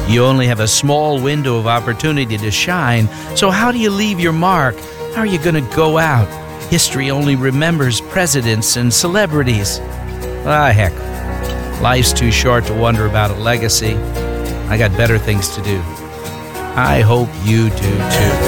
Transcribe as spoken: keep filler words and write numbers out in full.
You only have a small window of opportunity to shine, so how do you leave your mark? How are you going to go out? History only remembers presidents and celebrities. Ah, heck. Life's too short to wonder about a legacy. I got better things to do. I hope you do too.